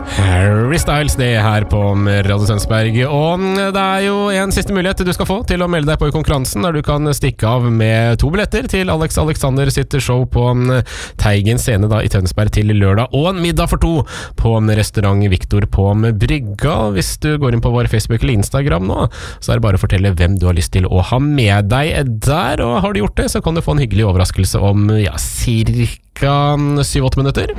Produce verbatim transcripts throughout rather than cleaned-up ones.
Harry Styles, det her på Radio Tønsberg. Og det er jo en siste mulighet du skal få til å melde deg på i konkurransen, der du kan stikke av med to billetter til Alex Alexander sitt show på Teigen scene da i Tønsberg til lørdag, og en middag for to på restaurant Victor på Brygga. Hvis du går inn på vår Facebook eller Instagram nå, så er det bare å fortelle hvem du har lyst til å ha med deg der, og har du gjort det, så kan du få en hyggelig overraskelse om ja, cirka syv åtte minutter.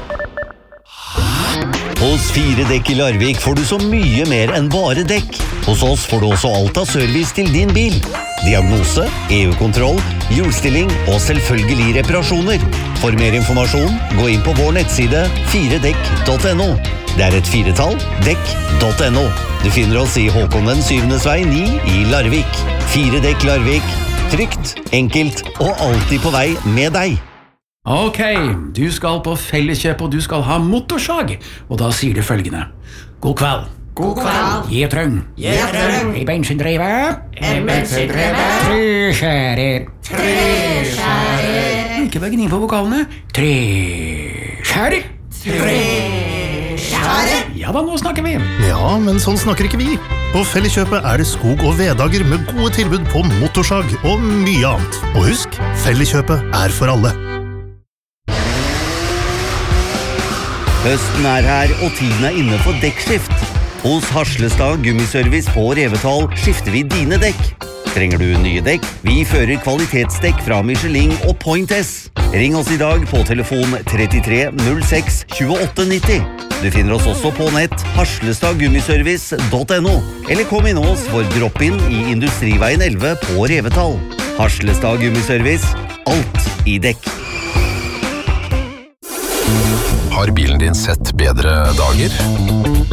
Hos Fire Dekk i Larvik får du så mye mer enn bare dekk. Hos oss får du også alt av service til din bil. Diagnose, E U-kontroll, hjulstilling og selvfølgelig reparasjoner. For mer informasjon, gå inn på vår nettside fire dekk punktum no. Det er et firetall, dekk punktum no. Du finner oss i Håkon den syvendes vei ni i Larvik. Fire Dekk Larvik. Trygt, enkelt og alltid på vei med deg. Ok, du skal på Felleskjøp og du skal ha motorsag, og da sier du følgende. God kveld. God kveld. Gi trøng. Gi trøng. I bensindrive. I bensindrive. Tre skjærer. Tre skjærer. Ikke bare gni på vokalene. Tre skjærer. Tre skjærer. Ja da, nå snakker vi. Ja, men sånn snakker ikke vi. På Felleskjøpet er det skog- og veddager med gode tilbud på motorsag og mye annet. Og husk, Felleskjøpet er for alle. Høsten er her, og tiden er inne for dekkskift. Hos Haslestad Gummiservice på Revetal skifter vi dine dekk. Trenger du nye dekk? Vi fører kvalitetsdekk fra Michelin og Point S. Ring oss i dag på telefon trettitre null seks tjueåtte nitti. Du finner oss også på nett haslestad gummiservice punktum no. Eller kom inn oss for drop-in i Industriveien elleve på Revetal. Haslestad Gummiservice. Alt i dekk. Har bilen din sett bedre dager?